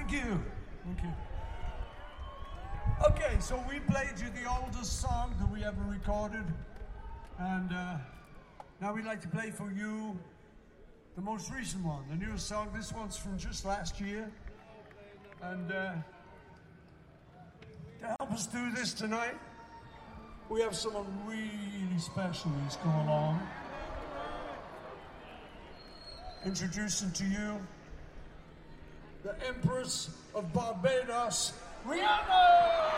Thank you. Thank you. Okay, so we played you the oldest song that we ever recorded. And now we'd like to play for you the most recent one, the newest song. This one's from just last year. And to help us do this tonight, we have someone really special who's come along. Introducing to you the Empress of Barbados, Rihanna!